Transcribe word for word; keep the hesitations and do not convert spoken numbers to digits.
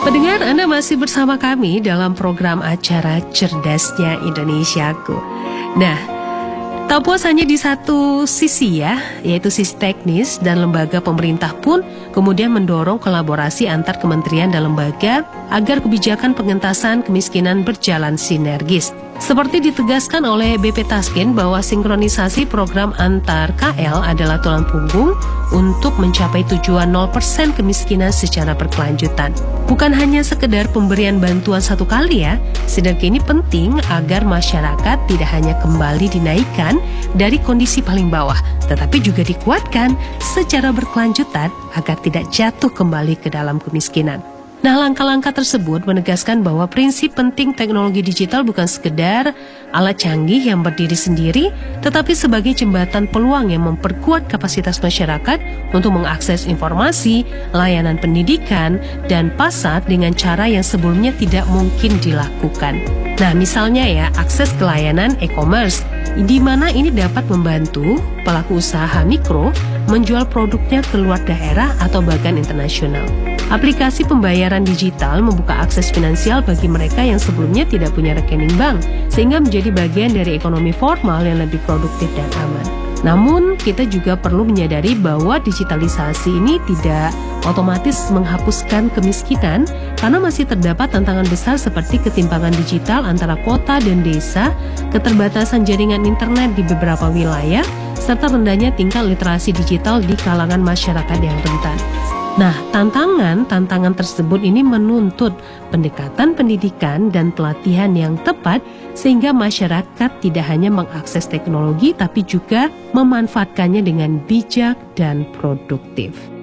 Pendengar, Anda masih bersama kami dalam program acara Cerdasnya Indonesiaku. Nah, tak puas hanya di satu sisi ya, yaitu sisi teknis, dan lembaga pemerintah pun kemudian mendorong kolaborasi antar kementerian dan lembaga agar kebijakan pengentasan kemiskinan berjalan sinergis. Seperti ditegaskan oleh B P Taskin bahwa sinkronisasi program antar K L adalah tulang punggung untuk mencapai tujuan nol persen kemiskinan secara berkelanjutan. Bukan hanya sekedar pemberian bantuan satu kali ya, sinergi ini penting agar masyarakat tidak hanya kembali dinaikkan dari kondisi paling bawah, tetapi juga dikuatkan secara berkelanjutan agar tidak jatuh kembali ke dalam kemiskinan. Nah, langkah-langkah tersebut menegaskan bahwa prinsip penting teknologi digital bukan sekedar alat canggih yang berdiri sendiri, tetapi sebagai jembatan peluang yang memperkuat kapasitas masyarakat untuk mengakses informasi, layanan pendidikan, dan pasar dengan cara yang sebelumnya tidak mungkin dilakukan. Nah, misalnya ya, akses ke layanan e-commerce, di mana ini dapat membantu pelaku usaha mikro menjual produknya ke luar daerah atau bahkan internasional. Aplikasi pembayaran digital membuka akses finansial bagi mereka yang sebelumnya tidak punya rekening bank, sehingga menjadi bagian dari ekonomi formal yang lebih produktif dan aman. Namun, kita juga perlu menyadari bahwa digitalisasi ini tidak otomatis menghapuskan kemiskinan, karena masih terdapat tantangan besar seperti ketimpangan digital antara kota dan desa, keterbatasan jaringan internet di beberapa wilayah, serta rendahnya tingkat literasi digital di kalangan masyarakat yang rentan. Nah, tantangan-tantangan tersebut ini menuntut pendekatan pendidikan dan pelatihan yang tepat sehingga masyarakat tidak hanya mengakses teknologi tapi juga memanfaatkannya dengan bijak dan produktif.